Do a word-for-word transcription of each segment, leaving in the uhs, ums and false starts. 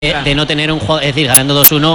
de, de no tener un jugador, es decir, ganando dos uno.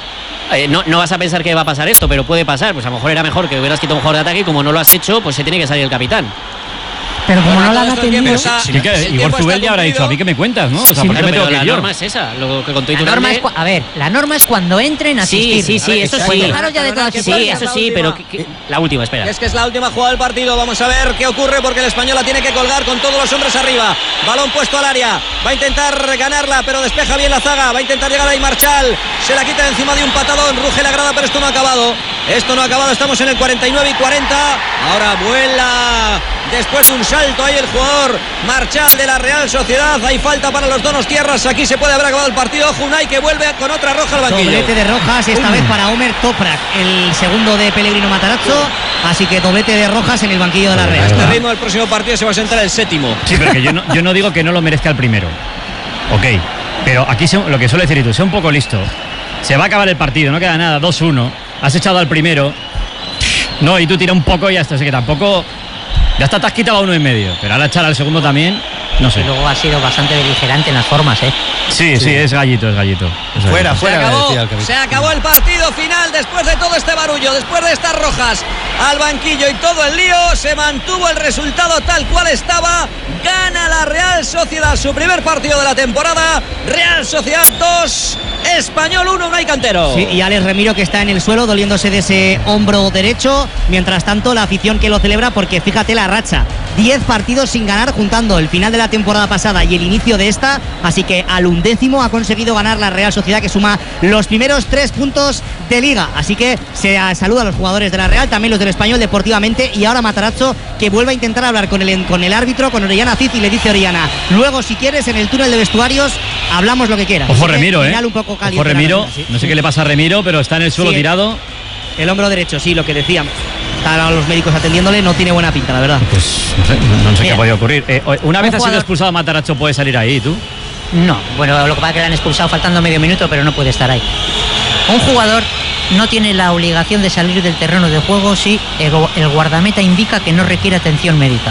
Eh, no, no vas a pensar que va a pasar esto, pero puede pasar. Pues a lo mejor era mejor que hubieras quitado un jugador de ataque y como no lo has hecho, pues se tiene que salir el capitán. Pero como bueno, no la han atendido... Sí, sí, que Igor Zubeldia habrá dicho, ¿a mí qué me cuentas, no? Sí, o sea, sí, ¿por qué pero, me tengo pero que la ir norma yo? es esa, lo que contó La norma es, a ver, la norma es cuando entren a asistir. Sí, sí, sí, ver, eso pues sí. dejaros ya de todas Sí, sí, eso sí, pero que, que, la última, espera. Es que es la última jugada del partido. Vamos a ver qué ocurre porque el español la tiene que colgar con todos los hombres arriba. Balón puesto al área. Va a intentar ganarla, pero despeja bien la zaga. Va a intentar llegar ahí Marchal. Se la quita de encima de un patadón. Ruge la grada, pero esto no ha acabado. Esto no ha acabado. Estamos en el cuarenta y nueve y cuarenta. Ahora vuela después de un salto ahí el jugador Marchal de la Real Sociedad. Hay falta para los donostiarras. Aquí se puede haber acabado el partido. Unai que vuelve con otra roja al banquillo. Doblete de rojas, esta uh. vez para Omer Toprak, el segundo de Pellegrino Matarazzo. Así que doblete de rojas en el banquillo de la Real. A este ritmo del próximo partido se va a sentar el séptimo. Sí, pero que yo no, yo no digo que no lo merezca el primero. Ok, pero aquí se, lo que suele decir tú, sea un poco listo. Se va a acabar el partido, no queda nada, dos uno. Has echado al primero. No, y tú tira un poco y ya está. Así que tampoco... Ya está, te has quitado a uno y medio. Pero ahora echar al segundo también, no sé. Y luego ha sido bastante beligerante en las formas, ¿eh? Sí, sí, sí, es gallito, es gallito. Es fuera, gallito. fuera. Se acabó, se acabó el partido final después de todo este barullo, después de estas rojas al banquillo y todo el lío. Se mantuvo el resultado tal cual estaba. Gana la Real Sociedad su primer partido de la temporada. Real Sociedad dos, Español uno, Unai Cantero. Sí, y Alex Remiro que está en el suelo doliéndose de ese hombro derecho. Mientras tanto, la afición que lo celebra, porque fíjate la racha. diez partidos sin ganar, juntando el final de la temporada pasada y el inicio de esta. Así que al undécimo ha conseguido ganar la Real Sociedad, que suma los primeros tres puntos de Liga. Así que se saluda a los jugadores de la Real, también los del Español deportivamente. Y ahora Matarazzo, que vuelve a intentar hablar con el, con el árbitro, con Orellana Cid, y le dice Orellana: luego, si quieres, en el túnel de vestuarios hablamos lo que quieras. Ojo Remiro, eh. Un poco Ojo Remiro, sí. No sé qué le pasa a Remiro, pero está en el suelo sí, tirado. El hombro derecho, sí, lo que decíamos. Están los médicos atendiéndole, no tiene buena pinta, la verdad. Pues no sé, no, no sé qué ha podido ocurrir. Eh, una vez ha sido expulsado Matarazzo, ¿puede salir ahí, tú? No, bueno, lo que pasa es que le han expulsado faltando medio minuto, pero no puede estar ahí. Un jugador no tiene la obligación de salir del terreno de juego si el, el guardameta indica que no requiere atención médica.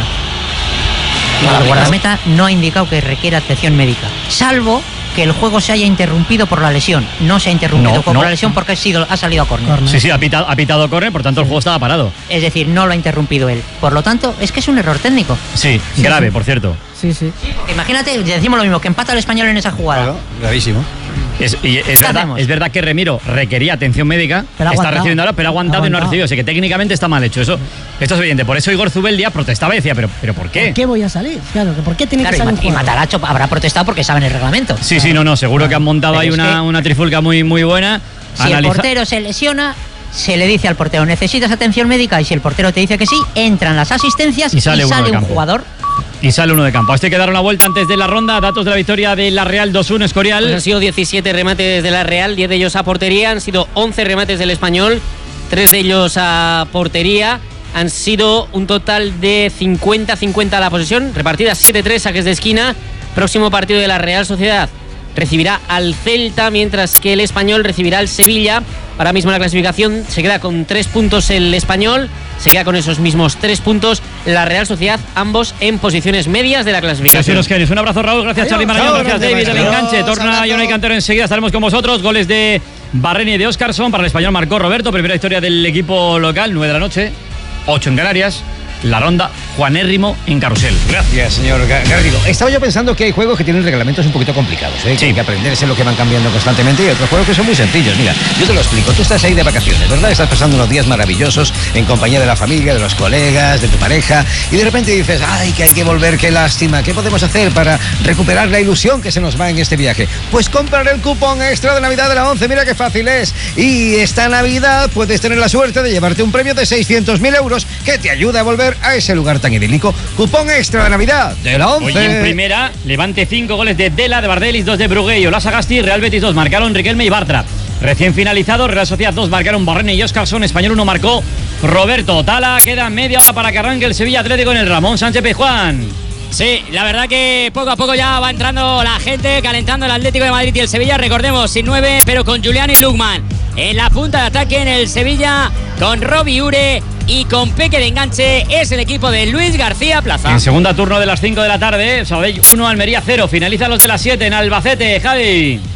El guardameta no ha indicado que requiere atención médica, salvo que el juego se haya interrumpido por la lesión. No se ha interrumpido no, por no. la lesión porque ha, sido, ha salido a córner. Sí, sí, ha pitado, ha pitado córner, por tanto el juego estaba parado. Es decir, no lo ha interrumpido él. Por lo tanto, es que es un error técnico. Sí, sí grave, sí. Por cierto. Sí, sí. sí imagínate, decimos lo mismo, que empata el Español en esa jugada. Claro, gravísimo. Es, y es, verdad, es verdad que Remiro requería atención médica, está recibiendo ahora, pero ha aguantado, aguantado y no ha recibido. Así que técnicamente está mal hecho. Eso, esto es evidente. Por eso Igor Zubeldia protestaba y decía, ¿pero, pero por qué? ¿Por qué voy a salir? Claro, ¿por qué tiene claro, que salir? Y Matarazzo habrá protestado porque saben el reglamento. Sí, claro. sí, no, no, seguro claro. que han montado pero ahí una, que, una trifulca muy, muy buena. Si Analiza... el portero se lesiona, se le dice al portero, necesitas atención médica, y si el portero te dice que sí, entran las asistencias y sale, y sale un jugador. Y sale uno de campo. Este hay que dar una vuelta antes de la ronda. Datos de la victoria de la Real dos uno, Escorial. Pues han sido diecisiete remates de la Real, diez de ellos a portería. Han sido once remates del Español, tres de ellos a portería. Han sido un total de cincuenta cincuenta a la posesión, repartidas siete tres, saques de esquina. Próximo partido de la Real Sociedad recibirá al Celta, mientras que el Español recibirá al Sevilla. Ahora mismo la clasificación se queda con tres puntos el Español, se queda con esos mismos tres puntos la Real Sociedad, ambos en posiciones medias de la clasificación. Sí, un abrazo, Raúl, gracias Charly Marañón, gracias David del enganche, torna Unai Cantero, enseguida estaremos con vosotros. Goles de Barreni y de Óscarson, para el Español marcó Roberto, primera victoria del equipo local, nueve de la noche, ocho en Canarias. La ronda, Juanérrimo en Carrusel. Gracias, señor Garrido. Estaba yo pensando que hay juegos que tienen reglamentos un poquito complicados, ¿eh? Sí. Que hay que aprenderse lo que van cambiando constantemente, y otros juegos que son muy sencillos. Mira, yo te lo explico. Tú estás ahí de vacaciones, ¿verdad? Estás pasando unos días maravillosos en compañía de la familia, de los colegas, de tu pareja, y de repente dices, ay, que hay que volver, qué lástima. ¿Qué podemos hacer para recuperar la ilusión que se nos va en este viaje? Pues comprar el cupón extra de Navidad de la ONCE. Mira qué fácil es. Y esta Navidad puedes tener la suerte de llevarte un premio de seiscientos mil euros que te ayuda a volver a ese lugar tan idílico. Cupón extra de Navidad de la ONCE. Hoy en primera, Levante cinco goles de Dela, de Bardelis, dos de Brugué y Olasagasti. Real Betis dos, marcaron Riquelme y Bartra. Recién finalizado, Real Sociedad dos, marcaron Barreni y Óscarson. Español uno, marcó Roberto Tala. Queda media hora para que arranque el Sevilla Atlético en el Ramón Sánchez Pizjuán. Sí, la verdad que poco a poco ya va entrando la gente, calentando el Atlético de Madrid y el Sevilla. Recordemos, sin nueve, pero con Julián y Lukman en la punta de ataque en el Sevilla, con Robbie Ure y con Peque de enganche. Es el equipo de Luis García Plaza. En segunda turno de las cinco de la tarde, Sabadell uno, Almería cero. Finalizan los de las siete en Albacete, Javi.